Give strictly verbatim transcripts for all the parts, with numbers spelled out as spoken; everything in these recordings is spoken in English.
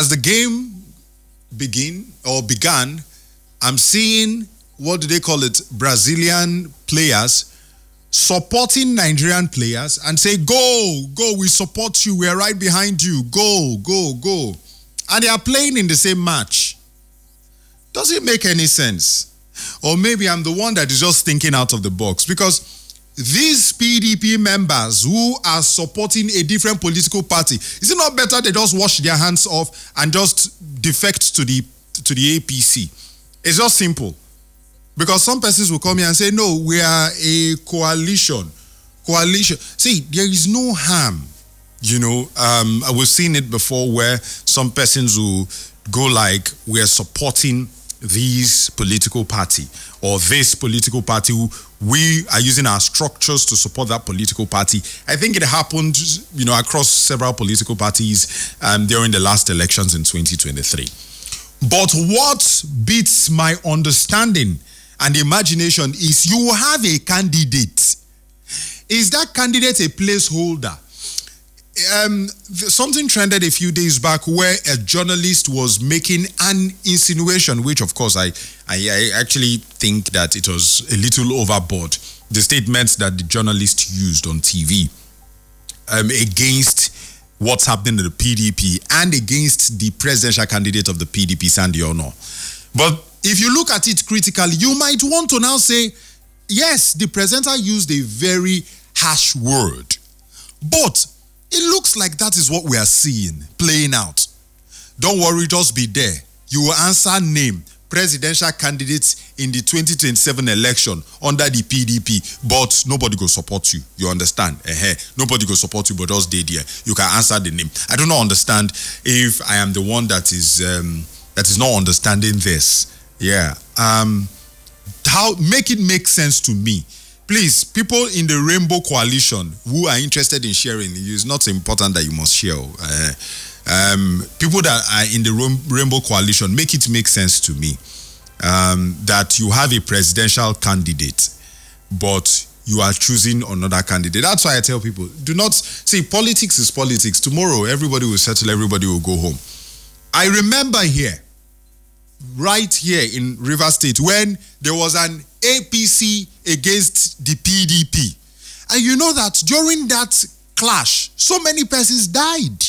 as the game begin or began, I'm seeing, what do they call it, Brazilian players supporting Nigerian players and say, go, go, we support you, we're right behind you, go, go, go. And they are playing in the same match. Does it make any sense? Or maybe I'm the one that is just thinking out of the box, because these P D P members who are supporting a different political party, is it not better they just wash their hands off and just defect to the to the A P C? It's just simple. Because some persons will come here and say, no, we are a coalition. Coalition. See, there is no harm. You know, um, we've seen it before where some persons will go like, we are supporting this political party or this political party. We are using our structures to support that political party. I think it happened, you know, across several political parties um, during the last elections in twenty twenty-three. But what beats my understanding and imagination is you have a candidate. Is that candidate a placeholder? Um, something trended a few days back where a journalist was making an insinuation, which of course I, I, I actually think that it was a little overboard. The statements that the journalist used on T V um, against what's happening to the P D P and against the presidential candidate of the P D P, Sunday Ono. But if you look at it critically, you might want to now say, yes, the presenter used a very harsh word, but it looks like that is what we are seeing playing out. Don't worry, just be there. You will answer name, presidential candidates in the twenty twenty-seven election under the P D P, but nobody will support you. You understand? Uh-huh. Nobody will support you, but just stay there. You can answer the name. I do not understand if I am the one that is um, that is not understanding this. Yeah. Um, how make it make sense to me. Please, people in the Rainbow Coalition who are interested in sharing, it's not important that you must share. Uh, um, people that are in the Rainbow Coalition, make it make sense to me um, that you have a presidential candidate, but you are choosing another candidate. That's why I tell people, do not, see, politics is politics. Tomorrow, everybody will settle, everybody will go home. I remember here, right here in Rivers State, when there was an A P C against the P D P. And you know that during that clash, so many persons died.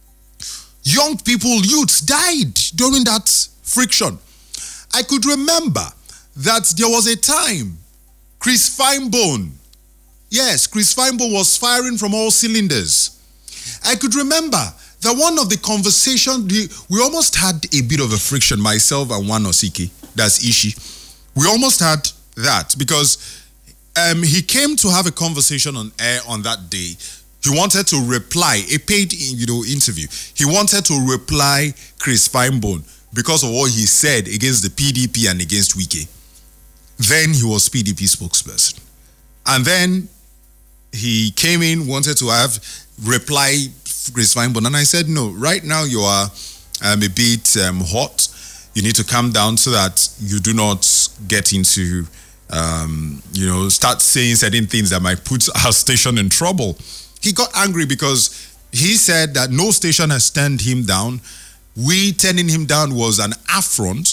Young people, youths died during that friction. I could remember that there was a time Chris Finebone, yes, Chris Finebone was firing from all cylinders. I could remember that one of the conversations, we almost had a bit of a friction, myself and one Osiki, that's Ishi. We almost had that because um, he came to have a conversation on air on that day. He wanted to reply, a paid you know, interview. He wanted to reply Chris Finebone because of what he said against the P D P and against Wike. Then he was P D P spokesperson. And then he came in, wanted to have reply Chris Finebone. And I said, no, right now you are um, a bit um, hot. You need to calm down so that you do not get into, um, you know, start saying certain things that might put our station in trouble. He got angry because he said that no station has turned him down. We turning him down was an affront.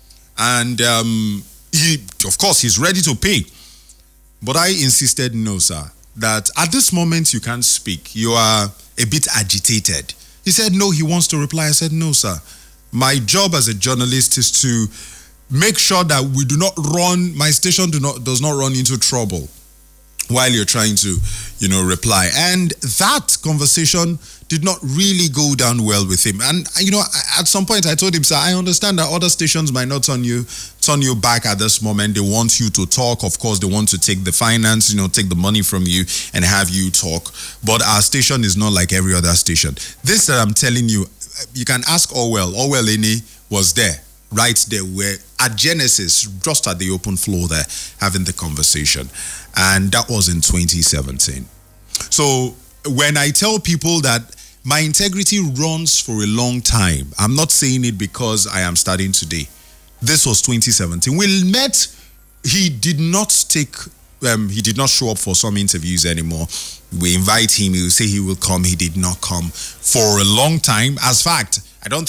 And um, he, of course, he's ready to pay. But I insisted, no, sir, that at this moment you can't speak. You are a bit agitated. He said, no, he wants to reply. I said, no, sir. My job as a journalist is to make sure that we do not run, my station do not does not run into trouble while you're trying to, you know, reply. And that conversation did not really go down well with him. And, you know, at some point I told him, sir, I understand that other stations might not turn you, turn you back at this moment. They want you to talk. Of course, they want to take the finance, you know, take the money from you and have you talk. But our station is not like every other station. This that I'm telling you, you can ask Orwell. Orwell Eni was there, right there, where at Genesis, just at the open floor there, having the conversation. And that was in twenty seventeen. So when I tell people that my integrity runs for a long time, I'm not saying it because I am starting today. This was twenty seventeen. We met, he did not take, um, he did not show up for some interviews anymore. We invite him, he will say he will come, he did not come for a long time. As fact, I don't